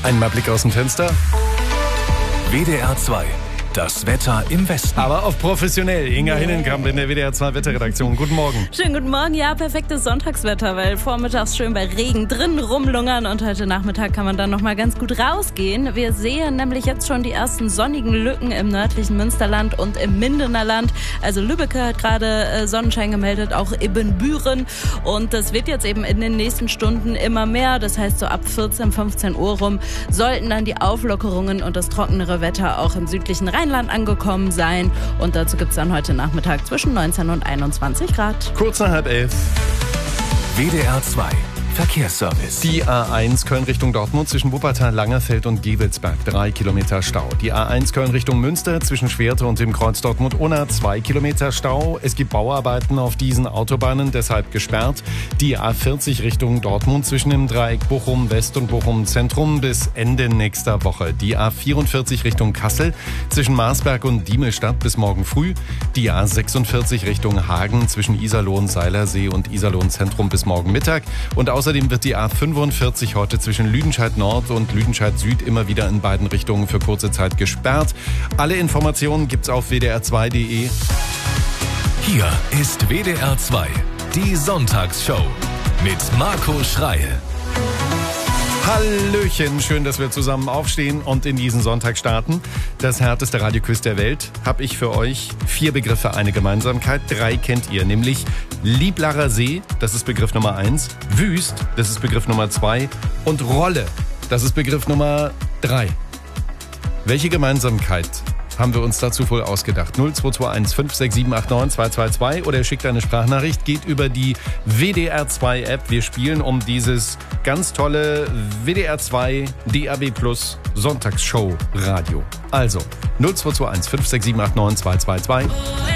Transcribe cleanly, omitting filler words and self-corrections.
Einmal Blick aus dem Fenster. WDR 2. Das Wetter im Westen. Aber auf professionell. Inga Hinnenkamp in der WDR 2 Wetterredaktion. Guten Morgen. Schönen guten Morgen. Ja, perfektes Sonntagswetter, weil vormittags schön bei Regen drin rumlungern und heute Nachmittag kann man dann nochmal ganz gut rausgehen. Wir sehen nämlich jetzt schon die ersten sonnigen Lücken im nördlichen Münsterland und im Mindener Land. Also Lübbecke hat gerade Sonnenschein gemeldet, auch Ibbenbüren. Und das wird jetzt eben in den nächsten Stunden immer mehr. Das heißt, so ab 14, 15 Uhr rum sollten dann die Auflockerungen und das trockenere Wetter auch im südlichen Rheinland angekommen sein. Und dazu gibt es dann heute Nachmittag zwischen 19 und 21 Grad. Kurz nach 10:30. WDR 2. Verkehrsservice. Die A1 Köln Richtung Dortmund zwischen Wuppertal, Langerfeld und Gewelsberg 3 Kilometer Stau. Die A1 Köln Richtung Münster zwischen Schwerte und dem Kreuz Dortmund-Unna 2 Kilometer Stau. Es gibt Bauarbeiten auf diesen Autobahnen, deshalb gesperrt. Die A40 Richtung Dortmund zwischen dem Dreieck Bochum West und Bochum Zentrum bis Ende nächster Woche. Die A44 Richtung Kassel zwischen Marsberg und Diemelstadt bis morgen früh. Die A46 Richtung Hagen zwischen Iserlohn, Seilersee und Iserlohn Zentrum bis morgen Mittag. Und außerdem wird die A45 heute zwischen Lüdenscheid Nord und Lüdenscheid Süd immer wieder in beiden Richtungen für kurze Zeit gesperrt. Alle Informationen gibt's auf wdr2.de. Hier ist WDR 2, die Sonntagsshow mit Marco Schreil. Hallöchen, schön, dass wir zusammen aufstehen und in diesen Sonntag starten. Das härteste Radioquiz der Welt habe ich für euch. 4 Begriffe, eine Gemeinsamkeit. 3 kennt ihr, nämlich Lieblarer See, das ist Begriff Nummer 1. Wüst, das ist Begriff Nummer 2. Und Rolle, das ist Begriff Nummer 3. Welche Gemeinsamkeit haben wir uns dazu wohl ausgedacht? 0221 56789 222 oder ihr schickt eine Sprachnachricht, geht über die WDR 2 App. Wir spielen um dieses ganz tolle WDR 2 DAB Plus Sonntagsshow Radio. Also 0221 56789 222.